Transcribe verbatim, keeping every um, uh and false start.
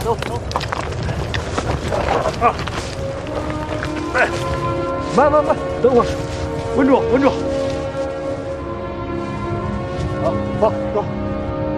走走。啊！哎，慢慢慢，等会儿，稳住稳住。好，走走。